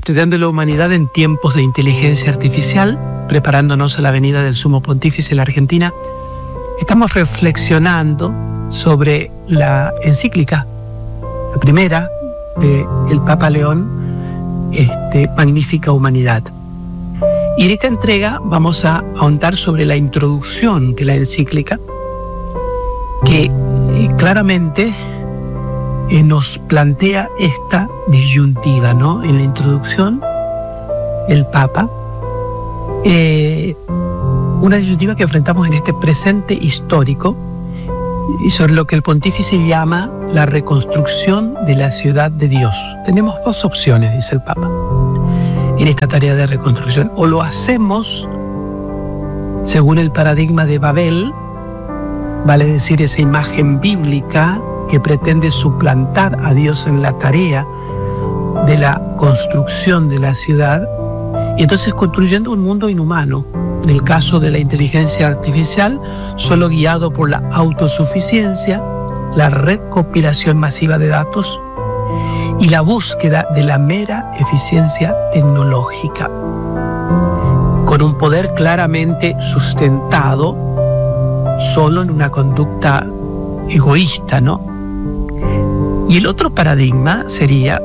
estudiando la humanidad en tiempos de inteligencia artificial, preparándonos a la venida del Sumo Pontífice en la Argentina, estamos reflexionando sobre la encíclica, la primera del Papa León, Magnífica Humanidad. Y en esta entrega vamos a ahondar sobre la introducción de la encíclica, que claramente nos plantea esta disyuntiva, ¿no? En la introducción, el Papa, una disyuntiva que enfrentamos en este presente histórico y sobre lo que el pontífice llama la reconstrucción de la ciudad de Dios. Tenemos dos opciones, dice el Papa, en esta tarea de reconstrucción. O lo hacemos según el paradigma de Babel, vale decir, esa imagen bíblica que pretende suplantar a Dios en la tarea de la construcción de la ciudad, y entonces construyendo un mundo inhumano, en el caso de la inteligencia artificial, solo guiado por la autosuficiencia, la recopilación masiva de datos y la búsqueda de la mera eficiencia tecnológica, con un poder claramente sustentado solo en una conducta egoísta, ¿no? Y el otro paradigma sería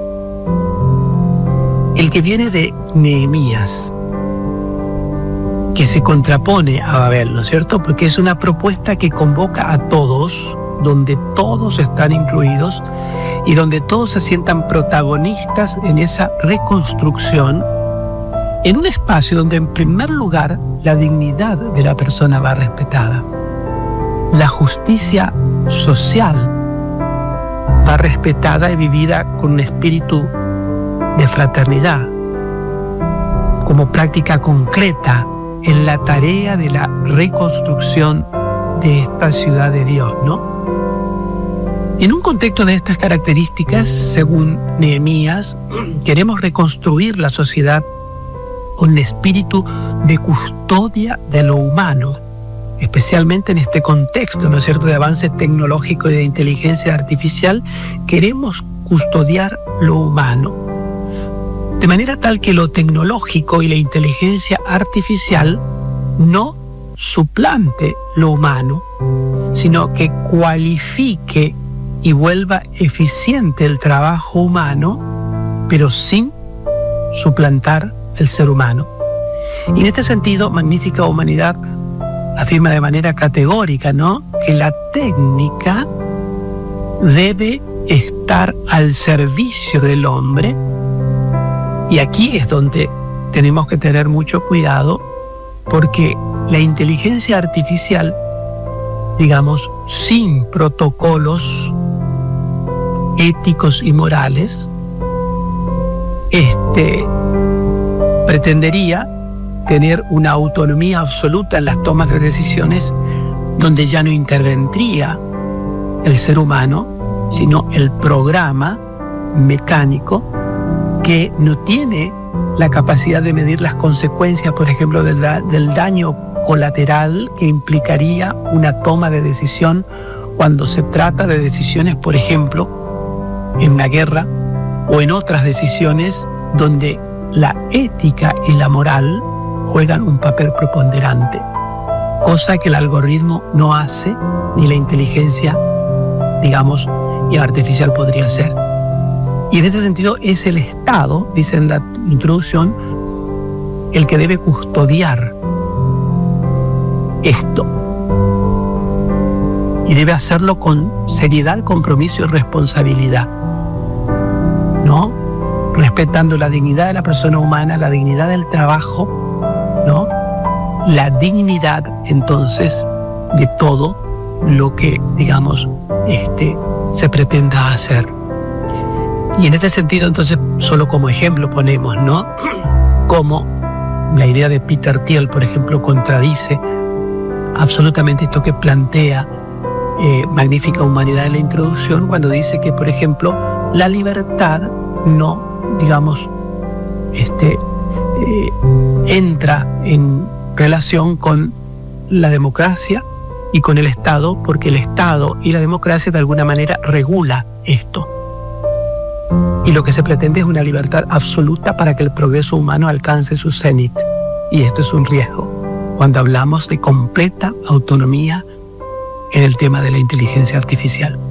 el que viene de Nehemías, que se contrapone a Babel, ¿no es cierto? Porque es una propuesta que convoca a todos, donde todos están incluidos y donde todos se sientan protagonistas en esa reconstrucción, en un espacio donde en primer lugar la dignidad de la persona va respetada, la justicia social va respetada y vivida con un espíritu de fraternidad, como práctica concreta en la tarea de la reconstrucción de esta ciudad de Dios, ¿no? En un contexto de estas características, según Nehemías, queremos reconstruir la sociedad con un espíritu de custodia de lo humano, especialmente en este contexto, ¿no es cierto?, de avance tecnológico y de inteligencia artificial. Queremos custodiar lo humano, de manera tal que lo tecnológico y la inteligencia artificial no suplante lo humano, sino que cualifique y vuelva eficiente el trabajo humano, pero sin suplantar el ser humano. Y en este sentido, Magnífica Humanidad afirma de manera categórica, ¿no?, que la técnica debe estar al servicio del hombre. Y aquí es donde tenemos que tener mucho cuidado, porque la inteligencia artificial, digamos, sin protocolos éticos y morales, pretendería tener una autonomía absoluta en las tomas de decisiones, donde ya no intervendría el ser humano, sino el programa mecánico, que no tiene la capacidad de medir las consecuencias, por ejemplo, del daño colateral que implicaría una toma de decisión cuando se trata de decisiones, por ejemplo, en una guerra o en otras decisiones donde la ética y la moral juegan un papel preponderante, cosa que el algoritmo no hace, ni la inteligencia, digamos, y artificial podría hacer. Y en este sentido es el Estado, dice en la introducción, el que debe custodiar esto. Y debe hacerlo con seriedad, compromiso y responsabilidad, ¿no? Respetando la dignidad de la persona humana, la dignidad del trabajo, ¿no? La dignidad, entonces, de todo lo que, digamos, se pretenda hacer. Y en este sentido, entonces, solo como ejemplo ponemos, ¿no?, cómo la idea de Peter Thiel, por ejemplo, contradice absolutamente esto que plantea Magnífica Humanidad en la introducción, cuando dice que, por ejemplo, la libertad no, digamos, entra en relación con la democracia y con el Estado, porque el Estado y la democracia de alguna manera regula esto. Y lo que se pretende es una libertad absoluta para que el progreso humano alcance su cenit. Y esto es un riesgo cuando hablamos de completa autonomía en el tema de la inteligencia artificial.